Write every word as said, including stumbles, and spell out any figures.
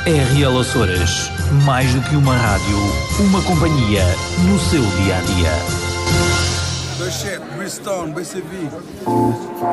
R L Açores, mais do que uma rádio, uma companhia no seu dia-a-dia. The shit, Bristol, B C V.